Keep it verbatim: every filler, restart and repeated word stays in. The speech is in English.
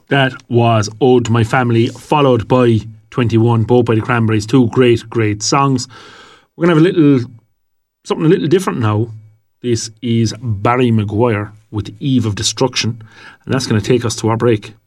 That was Ode to My Family, followed by twenty-one, both by the Cranberries. Two great, great songs. We're going to have a little, something a little different now. This is Barry Maguire with Eve of Destruction, and that's going to take us to our break.